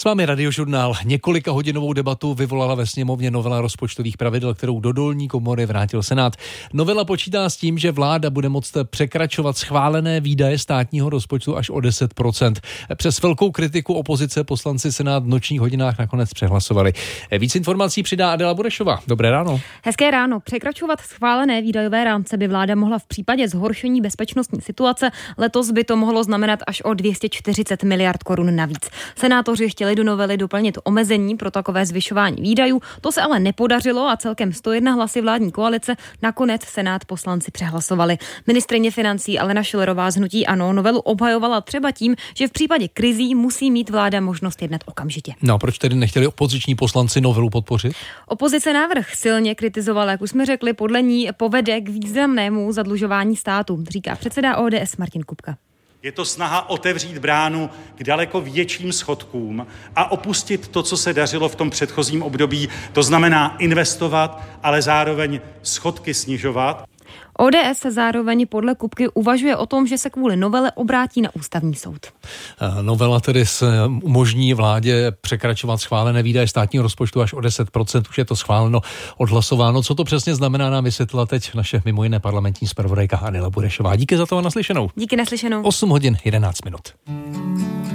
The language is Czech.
vámi Radiožurnál. Několika hodinovou debatu vyvolala ve sněmovně novela rozpočtových pravidel, kterou do dolní komory vrátil Senát. Novela počítá s tím, že vláda bude moct překračovat schválené výdaje státního rozpočtu až o 10%. Přes velkou kritiku opozice poslanci Senát v nočních hodinách nakonec přehlasovali. Víc informací přidá Adela Burešová. Dobré ráno. Hezké ráno. Překračovat schválené výdajové rámce by vláda mohla v případě zhoršení bezpečnostní situace. Letos by to mohlo znamenat až o 240 miliard korun navíc. Senátoři chtěli do novely doplnit omezení pro takové zvyšování výdajů, to se ale nepodařilo a celkem 101 hlasy vládní koalice nakonec Senát poslanci přehlasovali. Ministryně financí Alena Schillerová z hnutí ANO novelu obhajovala třeba tím, že v případě krizí musí mít vláda možnost jednat okamžitě. No a proč tedy nechtěli opoziční poslanci novelu podpořit? Opozice návrh silně kritizovala, jak už jsme řekli, podle ní povede k významnému zadlužování státu, říká předseda ODS Martin Kupka. Je to snaha otevřít bránu k daleko větším schodkům a opustit to, co se dařilo v tom předchozím období. To znamená investovat, ale zároveň schodky snižovat. ODS zároveň podle Kupky uvažuje o tom, že se kvůli novele obrátí na ústavní soud. Novela tedy umožní vládě překračovat schválené výdaje státního rozpočtu až o 10%. Už je to schváleno, odhlasováno. Co to přesně znamená, nám vysvětlila teď naše mimo jiné parlamentní zpravodajka Adela Burešová. Díky za to a naslyšenou. Díky, naslyšenou. 8 hodin 11 minut.